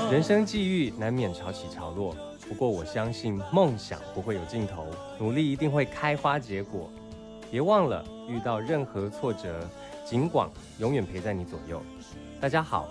人生际遇难免潮起潮落，不过我相信梦想不会有尽头，努力一定会开花结果。别忘了，遇到任何挫折，景广永远陪在你左右。大家好，